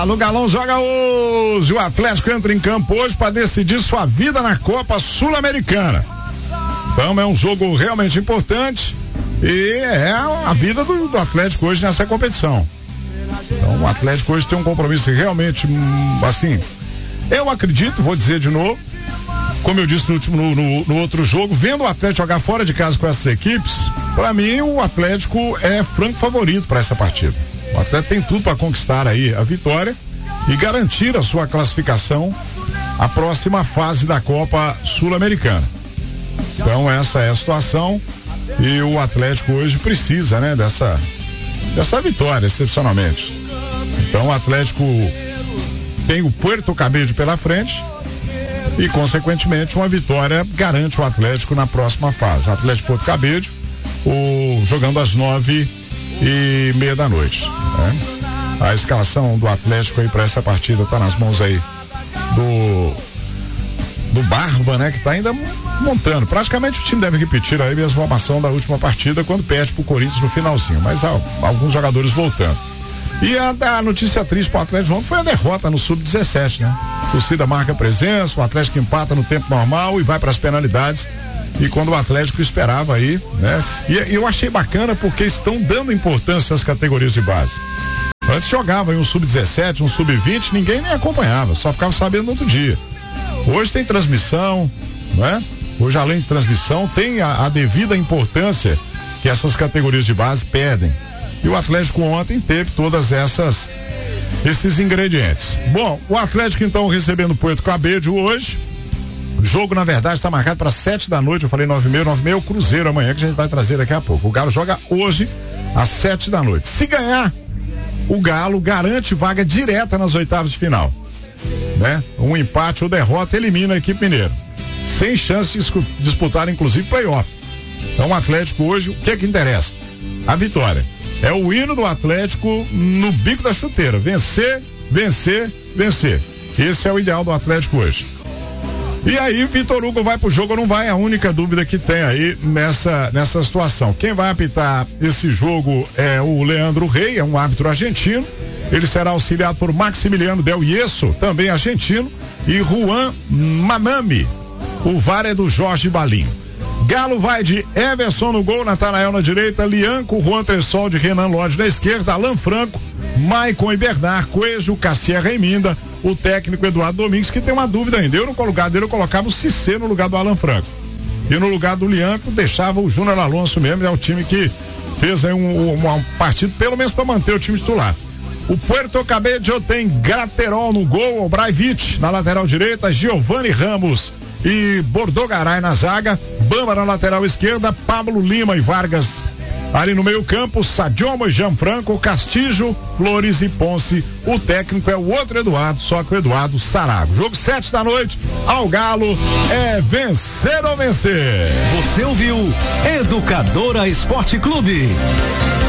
Galo. O Galão joga hoje. O Atlético entra em campo hoje para decidir sua vida na Copa Sul-Americana. Então é um jogo realmente importante e é a vida do Atlético hoje nessa competição. Então o Atlético hoje tem um compromisso realmente, assim, eu acredito, vou dizer de novo, como eu disse no outro jogo, vendo o Atlético jogar fora de casa com essas equipes, para mim o Atlético é franco favorito para essa partida. O Atlético tem tudo para conquistar aí a vitória e garantir a sua classificação à próxima fase da Copa Sul-Americana. Então essa é a situação e o Atlético hoje precisa, né, dessa vitória, excepcionalmente. Então o Atlético tem o Puerto Cabello pela frente e, consequentemente, uma vitória garante o Atlético na próxima fase. Atlético Porto Cabello, jogando às 9:30 da noite. Né? A escalação do Atlético aí para essa partida está nas mãos aí do Barba, né? Que está ainda montando. Praticamente o time deve repetir aí a mesma formação da última partida quando perde pro Corinthians no finalzinho, mas alguns jogadores voltando. E a notícia triste para o Atlético ontem foi a derrota no Sub-17, né? A torcida marca presença, o Atlético empata no tempo normal e vai para as penalidades. E quando o Atlético esperava aí, né? E eu achei bacana porque estão dando importância às categorias de base. Antes jogava em um Sub-17, um Sub-20, ninguém nem acompanhava, só ficava sabendo no outro dia. Hoje tem transmissão, né? Hoje, além de transmissão, tem a devida importância que essas categorias de base perdem. E o Atlético ontem teve todas esses ingredientes. Bom, o Atlético então recebendo o Puerto Cabello hoje. O jogo, na verdade, está marcado para 7 da noite. Eu falei 9:30, é o Cruzeiro amanhã, que a gente vai trazer daqui a pouco. O Galo joga hoje às 7 da noite. Se ganhar, o Galo garante vaga direta nas oitavas de final, né? Um empate ou derrota elimina a equipe mineira, sem chance de disputar inclusive playoff. Então o Atlético hoje, o que interessa? A vitória. É o hino do Atlético no bico da chuteira. Vencer, vencer, vencer. Esse é o ideal do Atlético hoje. E aí, Vitor Hugo vai pro jogo ou não vai? A única dúvida que tem aí nessa situação. Quem vai apitar esse jogo é o Leandro Rey, é um árbitro argentino. Ele será auxiliado por Maximiliano Del Ieso, também argentino, e Juan Manami. O VAR é do Jorge Balim. Galo vai de Everson no gol, Natanael na direita, Lianco, Juan Tressol de Renan Lodge na esquerda, Alan Franco, Maicon e Bernard, Coelho, Cassier Reiminda, o técnico Eduardo Domingues, que tem uma dúvida ainda. Eu, no lugar dele, eu colocava o Cissé no lugar do Alan Franco. E no lugar do Lianco, deixava o Júnior Alonso mesmo, é um time que fez aí uma partida, pelo menos para manter o time titular. O Puerto Cabello tem Graterol no gol, Obraivich na lateral direita, Giovanni Ramos e Bordogaray na zaga, Bamba na lateral esquerda, Pablo Lima e Vargas ali no meio campo, Sadiomo e Gianfranco, Castillo, Flores e Ponce. O técnico é o outro Eduardo, só que o Eduardo Sarago. Jogo 7 da noite, ao Galo é vencer ou vencer. Você ouviu Educadora Esporte Clube.